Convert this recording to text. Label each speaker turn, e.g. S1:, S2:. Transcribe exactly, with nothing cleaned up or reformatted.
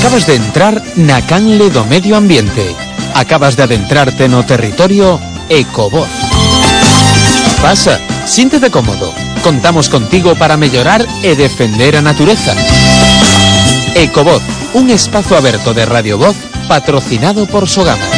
S1: Acabas de entrar na canle do medio ambiente. Acabas de adentrarte no territorio Ecovoz. Pasa, síntete cómodo. Contamos contigo para mellorar e defender a natureza. Ecovoz, un espazo aberto de Radio Voz patrocinado por Sogama.